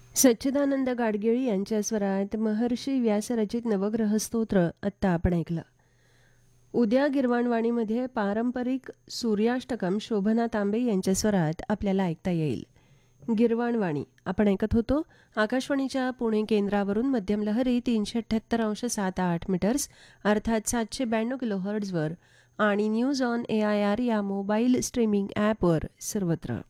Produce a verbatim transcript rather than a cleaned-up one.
सच्चिदानंद गाडगिळ यांच्या स्वरात महर्षी व्यासरचित नवग्रह स्तोत्र आत्ता आपण ऐकलं. उद्या गिरवाणवाणीमध्ये पारंपरिक सूर्याष्टकम शोभना तांबे यांच्या स्वरात आपल्याला ऐकता येईल. गिरवाणवाणी आपण ऐकत होतो आकाशवाणीच्या पुणे केंद्रावरून मध्यम लहरी तीनशे अठ्ठ्याहत्तर अंश सात आठ मीटर्स अर्थात सातशे ब्याण्णव किलो हर्ट्झवर आणि news on A I R या मोबाईल स्ट्रीमिंग ॲपवर सर्वत्र.